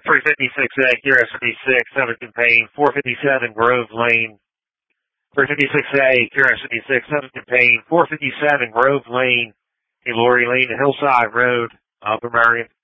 356A, QRS56, 7th and Payne, 457 Grove Lane. 356A, QRS56, 7th and Payne, 457 Grove Lane, Lori Lane, Hillside Road, Upper Marion.